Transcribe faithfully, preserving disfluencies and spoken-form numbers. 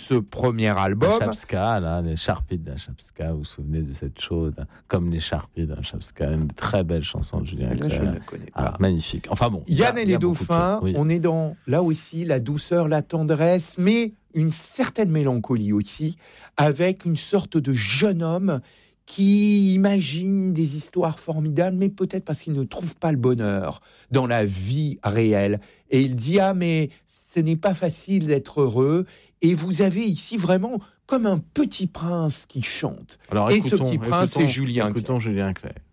ce premier album. La Chapska, là, les Charpies de la Chapska, vous vous souvenez de cette chose, comme les Charpies de la Chapska, une très belle chanson de Julien Celle-là, Clerc. je ne la connais pas. Ah, magnifique. Enfin bon. Yann y a, et y les a beaucoup de dauphins, choses. Oui. on est dans, là aussi, la douceur, la tendresse, mais une certaine mélancolie aussi, avec une sorte de jeune homme qui imagine des histoires formidables, mais peut-être parce qu'il ne trouve pas le bonheur dans la vie réelle. Et il dit, ah, mais ce n'est pas facile d'être heureux. Et vous avez ici vraiment comme un petit prince qui chante. Alors, et écoutons, ce petit prince, écoutons, c'est Julien Écoutons Julien Clerc.